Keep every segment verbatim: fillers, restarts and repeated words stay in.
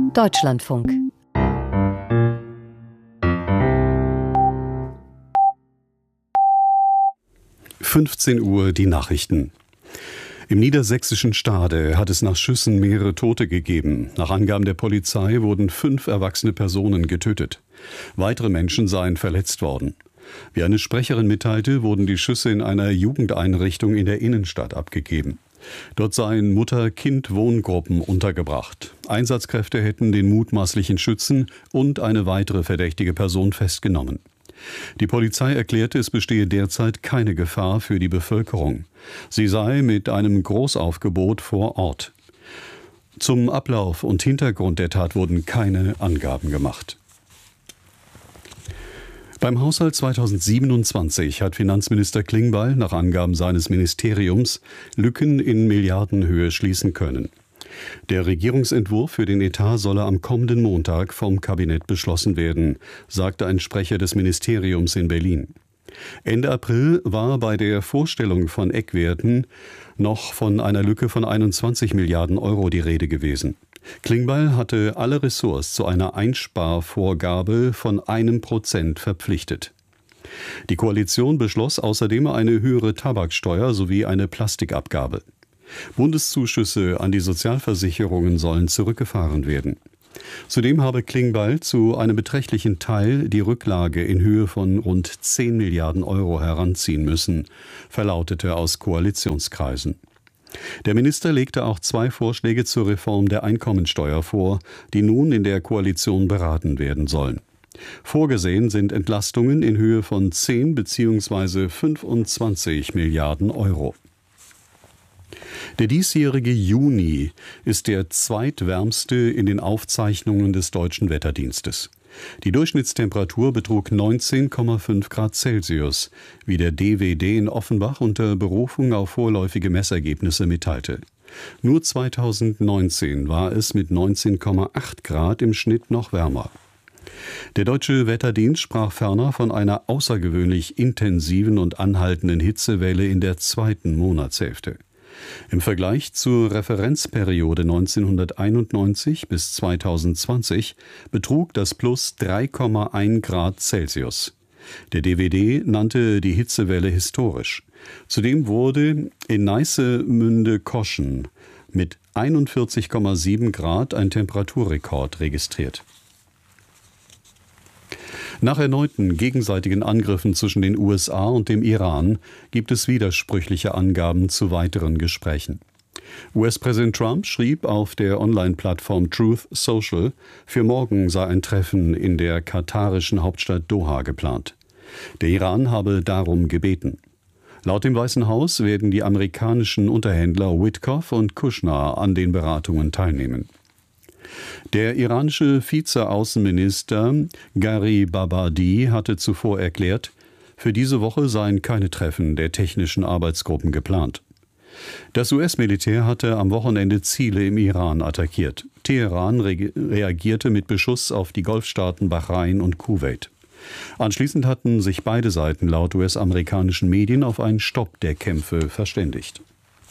Deutschlandfunk. fünfzehn Uhr die Nachrichten. Im niedersächsischen Stade hat es nach Schüssen mehrere Tote gegeben. Nach Angaben der Polizei wurden fünf erwachsene Personen getötet. Weitere Menschen seien verletzt worden. Wie eine Sprecherin mitteilte, wurden die Schüsse in einer Jugendeinrichtung in der Innenstadt abgegeben. Dort seien Mutter-Kind-Wohngruppen untergebracht. Einsatzkräfte hätten den mutmaßlichen Schützen und eine weitere verdächtige Person festgenommen. Die Polizei erklärte, es bestehe derzeit keine Gefahr für die Bevölkerung. Sie sei mit einem Großaufgebot vor Ort. Zum Ablauf und Hintergrund der Tat wurden keine Angaben gemacht. Beim Haushalt zweitausendsiebenundzwanzig hat Finanzminister Klingbeil nach Angaben seines Ministeriums Lücken in Milliardenhöhe schließen können. Der Regierungsentwurf für den Etat solle am kommenden Montag vom Kabinett beschlossen werden, sagte ein Sprecher des Ministeriums in Berlin. Ende April war bei der Vorstellung von Eckwerten noch von einer Lücke von einundzwanzig Milliarden Euro die Rede gewesen. Klingbeil hatte alle Ressorts zu einer Einsparvorgabe von einem Prozent verpflichtet. Die Koalition beschloss außerdem eine höhere Tabaksteuer sowie eine Plastikabgabe. Bundeszuschüsse an die Sozialversicherungen sollen zurückgefahren werden. Zudem habe Klingbeil zu einem beträchtlichen Teil die Rücklage in Höhe von rund zehn Milliarden Euro heranziehen müssen, verlautete aus Koalitionskreisen. Der Minister legte auch zwei Vorschläge zur Reform der Einkommensteuer vor, die nun in der Koalition beraten werden sollen. Vorgesehen sind Entlastungen in Höhe von zehn bzw. fünfundzwanzig Milliarden Euro. Der diesjährige Juni ist der zweitwärmste in den Aufzeichnungen des Deutschen Wetterdienstes. Die Durchschnittstemperatur betrug neunzehn Komma fünf Grad Celsius, wie der D W D in Offenbach unter Berufung auf vorläufige Messergebnisse mitteilte. Nur zweitausendneunzehn war es mit neunzehn Komma acht Grad im Schnitt noch wärmer. Der Deutsche Wetterdienst sprach ferner von einer außergewöhnlich intensiven und anhaltenden Hitzewelle in der zweiten Monatshälfte. Im Vergleich zur Referenzperiode neunzehnhunderteinundneunzig bis zweitausendzwanzig betrug das Plus drei Komma eins Grad Celsius. Der D W D nannte die Hitzewelle historisch. Zudem wurde in Neissemünde-Koschen mit einundvierzig Komma sieben Grad ein Temperaturrekord registriert. Nach erneuten gegenseitigen Angriffen zwischen den U S A und dem Iran gibt es widersprüchliche Angaben zu weiteren Gesprächen. U S-Präsident Trump schrieb auf der Online-Plattform Truth Social, für morgen sei ein Treffen in der katarischen Hauptstadt Doha geplant. Der Iran habe darum gebeten. Laut dem Weißen Haus werden die amerikanischen Unterhändler Witkoff und Kushner an den Beratungen teilnehmen. Der iranische Vize-Außenminister Gharibabadi hatte zuvor erklärt, für diese Woche seien keine Treffen der technischen Arbeitsgruppen geplant. Das U S-Militär hatte am Wochenende Ziele im Iran attackiert. Teheran re- reagierte mit Beschuss auf die Golfstaaten Bahrain und Kuwait. Anschließend hatten sich beide Seiten laut U S-amerikanischen Medien auf einen Stopp der Kämpfe verständigt.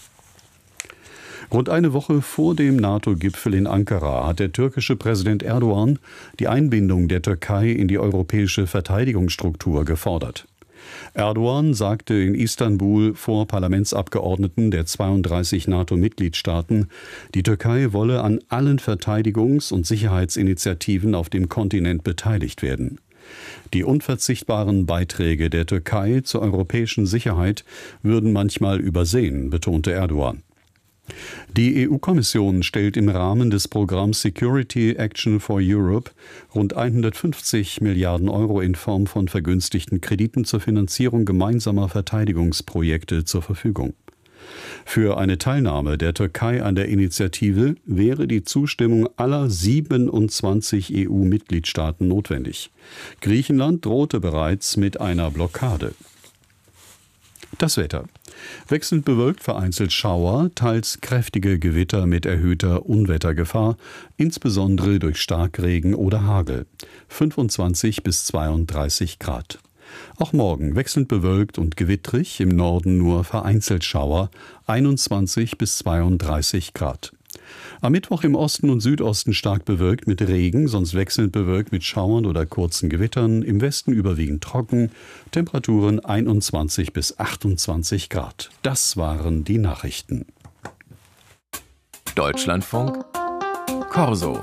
Rund eine Woche vor dem NATO-Gipfel in Ankara hat der türkische Präsident Erdogan die Einbindung der Türkei in die europäische Verteidigungsstruktur gefordert. Erdogan sagte in Istanbul vor Parlamentsabgeordneten der zweiunddreißig NATO-Mitgliedstaaten, die Türkei wolle an allen Verteidigungs- und Sicherheitsinitiativen auf dem Kontinent beteiligt werden. Die unverzichtbaren Beiträge der Türkei zur europäischen Sicherheit würden manchmal übersehen, betonte Erdogan. Die E U-Kommission stellt im Rahmen des Programms Security Action for Europe rund hundertfünfzig Milliarden Euro in Form von vergünstigten Krediten zur Finanzierung gemeinsamer Verteidigungsprojekte zur Verfügung. Für eine Teilnahme der Türkei an der Initiative wäre die Zustimmung aller siebenundzwanzig E U-Mitgliedstaaten notwendig. Griechenland drohte bereits mit einer Blockade. Das Wetter. Wechselnd bewölkt, vereinzelt Schauer, teils kräftige Gewitter mit erhöhter Unwettergefahr, insbesondere durch Starkregen oder Hagel. fünfundzwanzig bis zweiunddreißig Grad. Auch morgen wechselnd bewölkt und gewittrig, im Norden nur vereinzelt Schauer, einundzwanzig bis zweiunddreißig Grad. Am Mittwoch im Osten und Südosten stark bewölkt mit Regen, sonst wechselnd bewölkt mit Schauern oder kurzen Gewittern. Im Westen überwiegend trocken. Temperaturen einundzwanzig bis achtundzwanzig Grad. Das waren die Nachrichten. Deutschlandfunk Corso.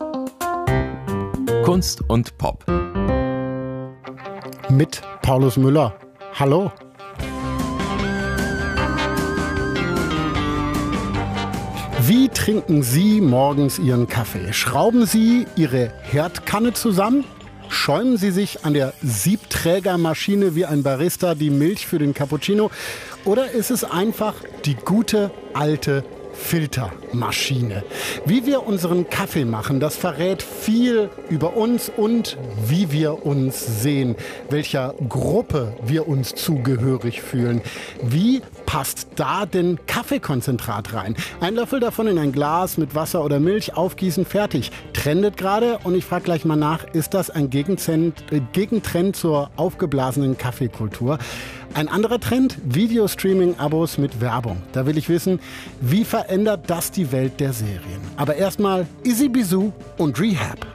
Kunst und Pop. Mit Paulus Müller. Hallo. Wie trinken Sie morgens Ihren Kaffee? Schrauben Sie Ihre Herdkanne zusammen? Schäumen Sie sich an der Siebträgermaschine wie ein Barista die Milch für den Cappuccino? Oder ist es einfach die gute alte Filtermaschine? Wie wir unseren Kaffee machen, das verrät viel über uns und wie wir uns sehen, welcher Gruppe wir uns zugehörig fühlen. Wie passt da denn Kaffeekonzentrat rein? Ein Löffel davon in ein Glas mit Wasser oder Milch, aufgießen, fertig. Trendet gerade und ich frage gleich mal nach, ist das ein Gegentrend, äh, Gegentrend zur aufgeblasenen Kaffeekultur? Ein anderer Trend, Videostreaming-Abos mit Werbung. Da will ich wissen, wie verändert das die Welt der Serien? Aber erstmal Izzy Bizou und Rehab.